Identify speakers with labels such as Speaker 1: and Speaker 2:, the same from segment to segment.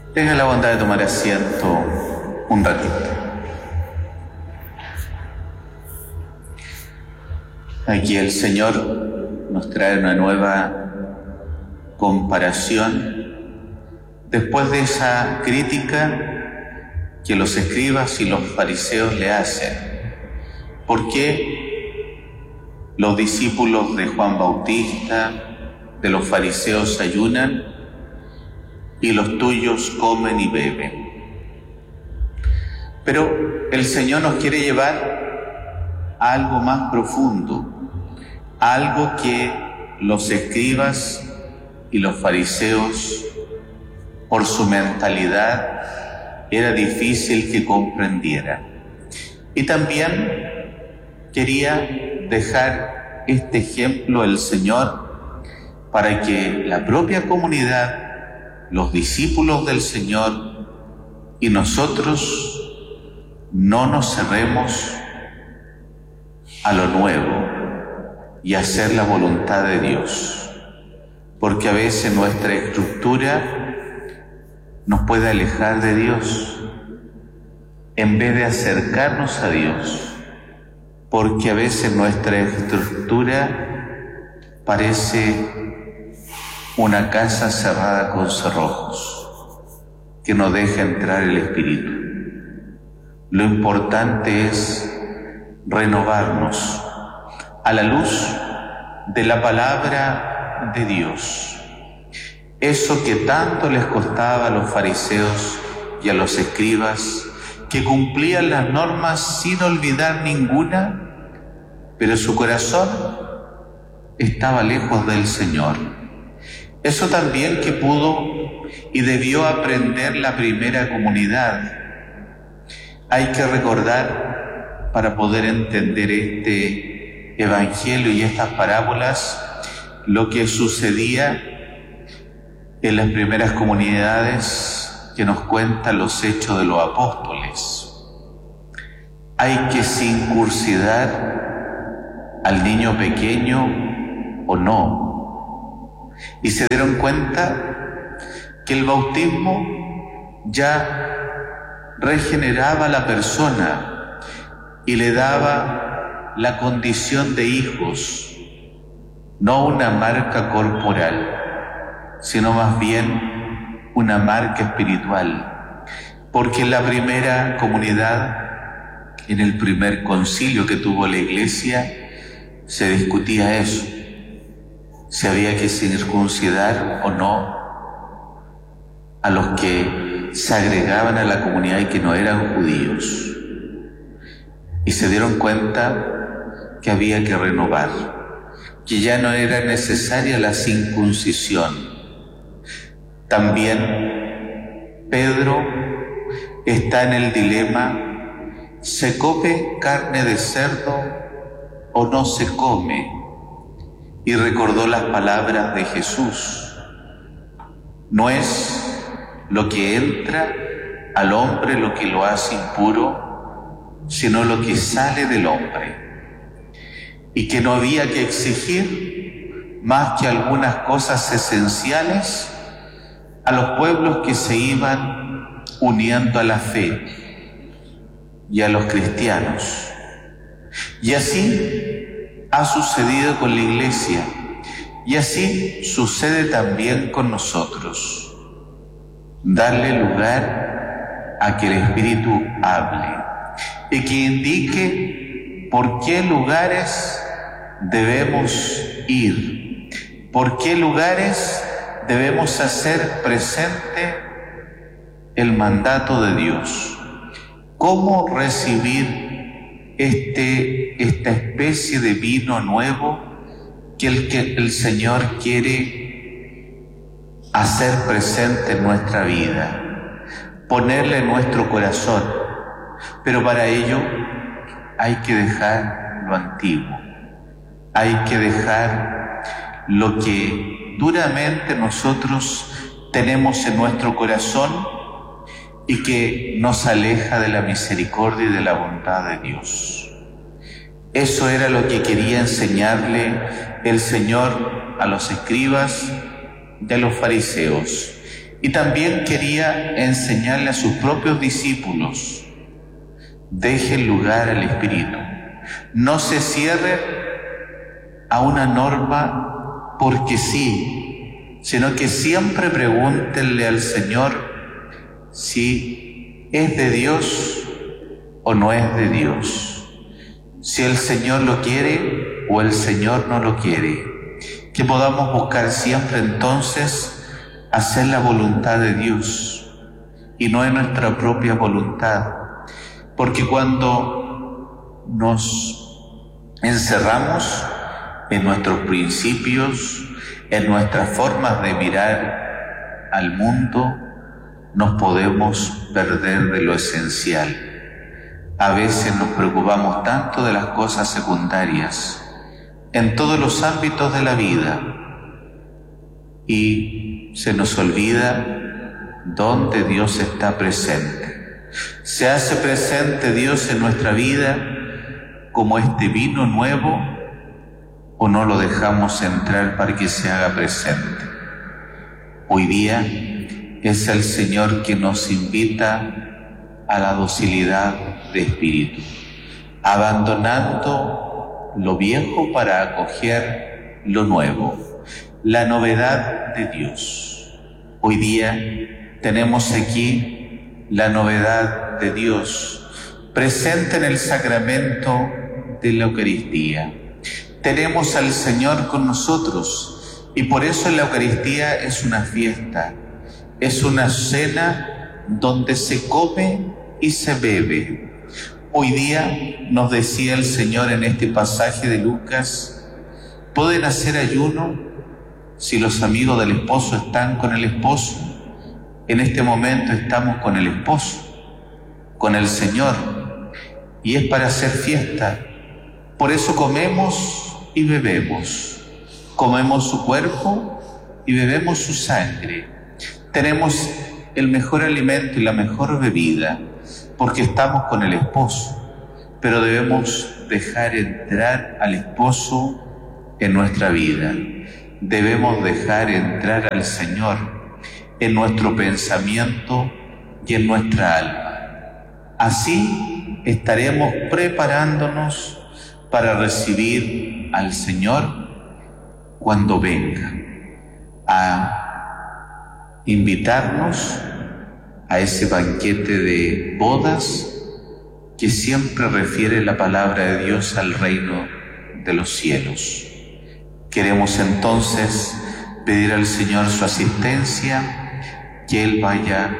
Speaker 1: Tenga la bondad de tomar asiento un ratito. Aquí el Señor nos trae una nueva comparación después de esa crítica que los escribas y los fariseos le hacen. ¿Por qué los discípulos de Juan Bautista, de los fariseos, ayunan y los tuyos comen y beben? Pero el Señor nos quiere llevar a algo más profundo, a algo que los escribas y los fariseos, por su mentalidad, era difícil que comprendieran. Y también quería dejar este ejemplo el Señor para que la propia comunidad, los discípulos del Señor y nosotros no nos cerremos a lo nuevo y a hacer la voluntad de Dios, porque a veces nuestra estructura nos puede alejar de Dios en vez de acercarnos a Dios, porque a veces nuestra estructura parece una casa cerrada con cerrojos que no deja entrar el Espíritu. Lo importante es renovarnos a la luz de la palabra de Dios. Eso que tanto les costaba a los fariseos y a los escribas, que cumplían las normas sin olvidar ninguna, pero su corazón estaba lejos del Señor. Eso también que pudo y debió aprender la primera comunidad. Hay que recordar, para poder entender este evangelio y estas parábolas, lo que sucedía en las primeras comunidades que nos cuentan los hechos de los apóstoles. Hay que circuncidar al niño pequeño o no. Y se dieron cuenta que el bautismo ya regeneraba a la persona y le daba la condición de hijos, no una marca corporal, sino más bien una marca espiritual. Porque en la primera comunidad, en el primer concilio que tuvo la Iglesia, se discutía eso, si había que circuncidar o no a los que se agregaban a la comunidad y que no eran judíos. Y se dieron cuenta que había que renovar, que ya no era necesaria la circuncisión. También Pedro está en el dilema: ¿se come carne de cerdo o no se come? Y recordó las palabras de Jesús: no es lo que entra al hombre lo que lo hace impuro, sino lo que sale del hombre. Y que no había que exigir más que algunas cosas esenciales a los pueblos que se iban uniendo a la fe y a los cristianos. Y así ha sucedido con la Iglesia, y así sucede también con nosotros. Darle lugar a que el Espíritu hable y que indique por qué lugares debemos ir, por qué lugares debemos hacer presente el mandato de Dios, cómo recibir esta especie de vino nuevo que el Señor quiere hacer presente en nuestra vida, ponerle en nuestro corazón. Pero para ello hay que dejar lo antiguo, hay que dejar lo que duramente nosotros tenemos en nuestro corazón y que nos aleja de la misericordia y de la bondad de Dios. Eso era lo que quería enseñarle el Señor a los escribas y a los fariseos, Y también quería enseñarle a sus propios discípulos: dejen lugar al Espíritu. No se cierren a una norma porque sí, sino que siempre pregúntenle al Señor si es de Dios o no es de Dios, si el Señor lo quiere o el Señor no lo quiere. Que podamos buscar siempre entonces hacer la voluntad de Dios y no en nuestra propia voluntad, porque cuando nos encerramos en nuestros principios, en nuestras formas de mirar al mundo, nos podemos perder de lo esencial. A veces nos preocupamos tanto de las cosas secundarias en todos los ámbitos de la vida y se nos olvida dónde Dios está presente. Se hace presente Dios en nuestra vida como este vino nuevo, o no lo dejamos entrar para que se haga presente. Hoy día es el Señor que nos invita a la docilidad de espíritu, abandonando lo viejo para acoger lo nuevo, la novedad de Dios. Hoy día tenemos aquí la novedad de Dios presente en el sacramento de la Eucaristía. Tenemos al Señor con nosotros y por eso la Eucaristía es una fiesta, es una cena donde se come y se bebe. Hoy día nos decía el Señor en este pasaje de Lucas: ¿pueden hacer ayuno si los amigos del esposo están con el esposo? En este momento estamos con el esposo, con el Señor, y es para hacer fiesta. Por eso comemos y bebemos, comemos su cuerpo y bebemos su sangre. Tenemos el mejor alimento y la mejor bebida porque estamos con el esposo, pero debemos dejar entrar al esposo en nuestra vida. Debemos dejar entrar al Señor en nuestro pensamiento y en nuestra alma. Así estaremos preparándonos para recibir al Señor cuando venga a invitarnos a ese banquete de bodas que siempre refiere la palabra de Dios al reino de los cielos. Queremos entonces pedir al Señor su asistencia, que Él vaya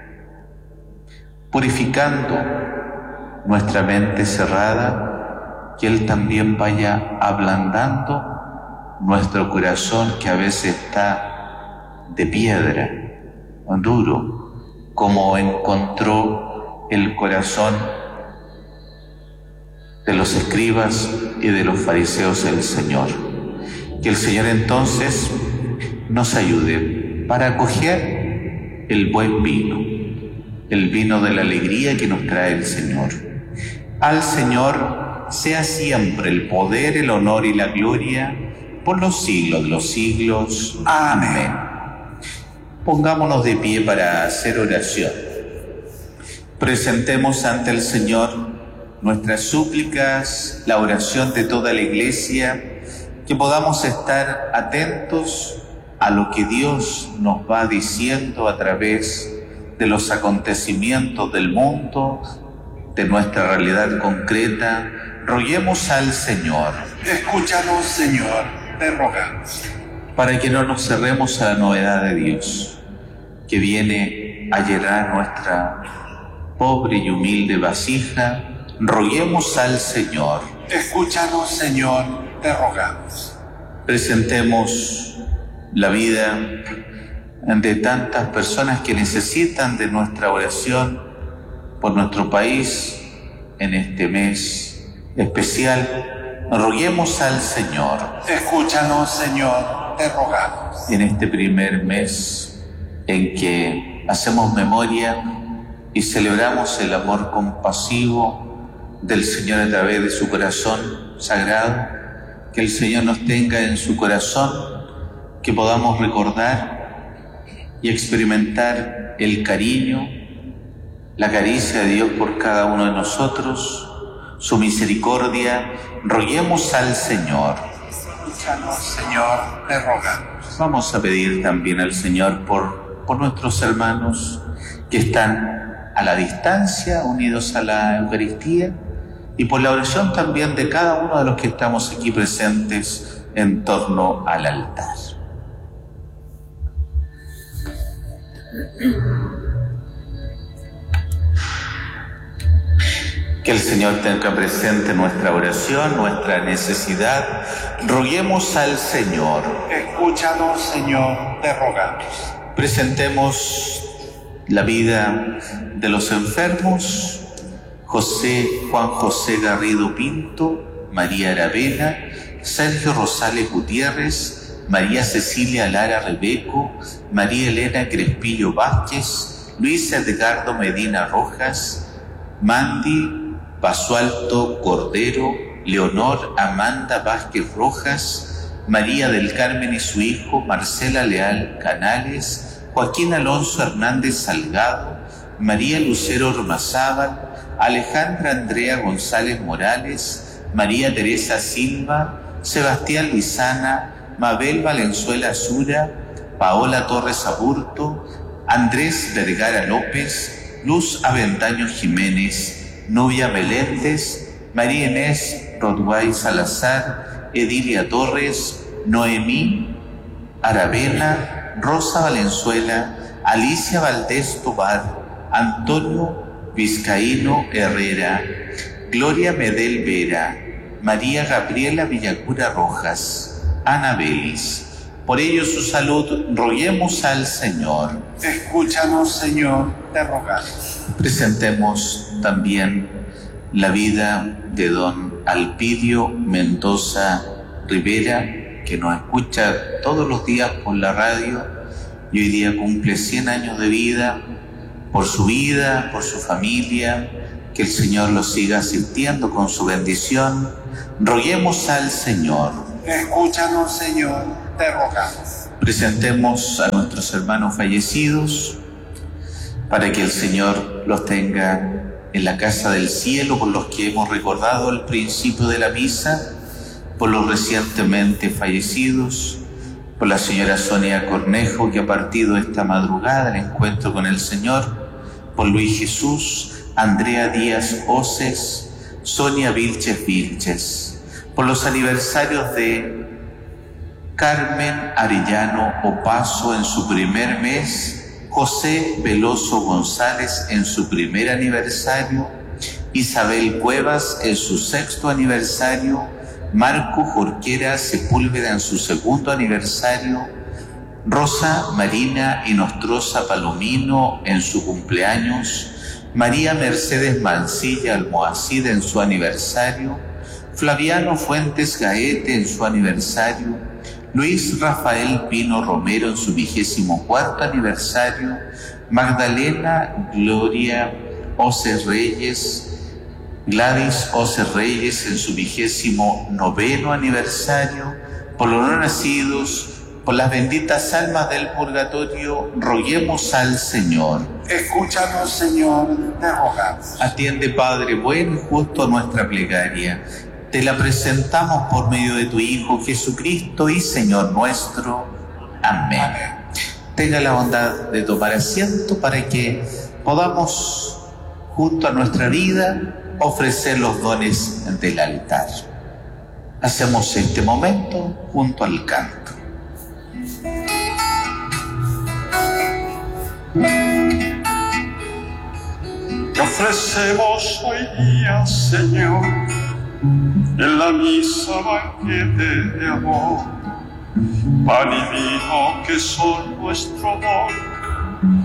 Speaker 1: purificando nuestra mente cerrada, que Él también vaya ablandando nuestro corazón, que a veces está de piedra, duro, como encontró el corazón de los escribas y de los fariseos el Señor. Que el Señor entonces nos ayude para acoger el buen vino, el vino de la alegría que nos trae el Señor. Al Señor sea siempre el poder, el honor y la gloria por los siglos de los siglos. Amén. Pongámonos de pie para hacer oración. Presentemos ante el Señor nuestras súplicas, la oración de toda la Iglesia, que podamos estar atentos a lo que Dios nos va diciendo a través de los acontecimientos del mundo, de nuestra realidad concreta. Roguemos al Señor.
Speaker 2: Escúchanos, Señor, te rogamos.
Speaker 1: Para que no nos cerremos a la novedad de Dios, que viene a llenar nuestra pobre y humilde vasija, roguemos al Señor.
Speaker 2: Escúchanos, Señor, te rogamos.
Speaker 1: Presentemos la vida de tantas personas que necesitan de nuestra oración por nuestro país en este mes especial. Roguemos al Señor.
Speaker 2: Escúchanos, Señor, te rogamos.
Speaker 1: En este primer mes en que hacemos memoria y celebramos el amor compasivo del Señor a través de su corazón sagrado, que el Señor nos tenga en su corazón, que podamos recordar y experimentar el cariño, la caricia de Dios por cada uno de nosotros, su misericordia, roguemos al Señor.
Speaker 2: Escúchanos, Señor, te rogamos.
Speaker 1: Vamos a pedir también al Señor por nuestros hermanos que están a la distancia, unidos a la Eucaristía, y por la oración también de cada uno de los que estamos aquí presentes en torno al altar. Que el Señor tenga presente nuestra oración, nuestra necesidad. Roguemos al Señor.
Speaker 2: Escúchanos, Señor, te rogamos.
Speaker 1: Presentemos la vida de los enfermos: Juan José Garrido Pinto, María Aravena, Sergio Rosales Gutiérrez, María Cecilia Lara Rebeco, María Elena Crespillo Vázquez, Luis Edgardo Medina Rojas, Mandy Basualto Cordero, Leonor Amanda Vázquez Rojas, María del Carmen y su hijo, Marcela Leal Canales, Joaquín Alonso Hernández Salgado, María Lucero Ormazábal, Alejandra Andrea González Morales, María Teresa Silva, Sebastián Lizana, Mabel Valenzuela Azura, Paola Torres Aburto, Andrés Vergara López, Luz Aventaño Jiménez, Nubia Meléndez, María Inés Rodguay Salazar, Edilia Torres, Noemí Aravena, Rosa Valenzuela, Alicia Valdés Tobar, Antonio Vizcaíno Herrera, Gloria Medel Vera, María Gabriela Villacura Rojas, Ana Vélez. Por ello su salud roguemos al Señor.
Speaker 2: Escúchanos, Señor, te rogamos.
Speaker 1: Presentemos también la vida de don Alpidio Mendoza Rivera, que nos escucha todos los días por la radio y hoy día cumple 100 años de vida. Por su vida, por su familia, que el Señor lo siga asistiendo con su bendición. Roguemos al Señor.
Speaker 2: Escúchanos, Señor, te rogamos.
Speaker 1: Presentemos a nuestros hermanos fallecidos para que el Señor los tenga en la casa del cielo, por los que hemos recordado al principio de la misa, por los recientemente fallecidos, por la señora Sonia Cornejo, que ha partido esta madrugada al encuentro con el Señor, por Luis Jesús, Andrea Díaz Oces, Sonia Vilches Vilches, por los aniversarios de Carmen Arellano Opaso en su primer mes, José Veloso González en su primer aniversario, Isabel Cuevas en su 6º aniversario, Marco Jorquera Sepúlveda en su 2º aniversario, Rosa Marina Inostroza Palomino en su cumpleaños, María Mercedes Mancilla Almohacida en su aniversario, Flaviano Fuentes Gaete en su aniversario, Luis Rafael Pino Romero en su 24º aniversario, Magdalena Gloria Oces Reyes, Gladys Oces Reyes en su 29º aniversario, por los no nacidos, por las benditas almas del purgatorio, roguemos al Señor.
Speaker 2: Escúchanos, Señor, te rogamos.
Speaker 1: Atiende, Padre bueno y justo, nuestra plegaria. Te la presentamos por medio de tu Hijo Jesucristo y Señor nuestro. Amén.
Speaker 2: Amén.
Speaker 1: Tenga la bondad de tomar asiento para que podamos, junto a nuestra vida, ofrecer los dones del altar. Hacemos este momento junto al canto.
Speaker 3: Te ofrecemos hoy día, Señor, en la misa banquete de amor, pan y vino que son nuestro don,